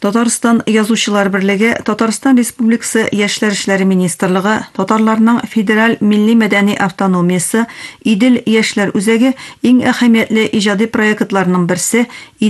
Татарстан Язучылар берлеге, Татарстан Республикасы Яшьләр эшләре министрлыгы, татарларның федераль милли мәдәни автономиясе, Идел яшьләр үзәге иң әһәмиятле иҗади проектларның берсе